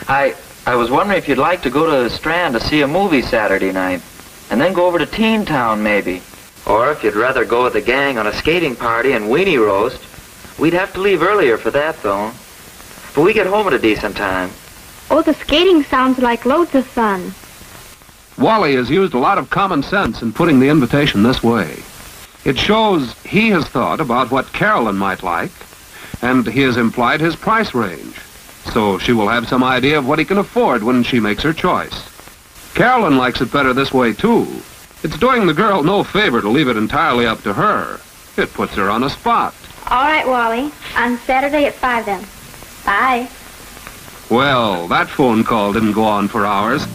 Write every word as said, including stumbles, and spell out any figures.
I, I was wondering if you'd like to go to the Strand to see a movie Saturday night, and then go over to Teen Town, maybe. Or if you'd rather go with the gang on a skating party and weenie roast. We'd have to leave earlier for that, though. But we get home at a decent time. Oh, the skating sounds like loads of fun. Wally has used a lot of common sense in putting the invitation this way. It shows he has thought about what Carolyn might like, and he has implied his price range, so she will have some idea of what he can afford when she makes her choice. Carolyn likes it better this way, too. It's doing the girl no favor to leave it entirely up to her. It puts her on a spot. All right, Wally. On Saturday at five, then. Bye. Well, that phone call didn't go on for hours.